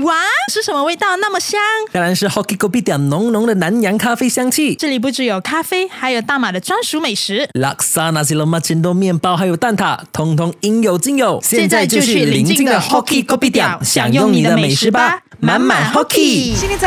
哇，是什么味道那么香？ 当然是 Hoki Kopitiam 浓浓的南洋咖啡香气。 这里不只有咖啡，还有大马的专属美食。 Laksa Nasi Lemak Cendol 面包还有蛋挞，通通应有尽有。 现在就去邻近的 Hoki Kopitiam 享用你的美食吧，满满 Hoki。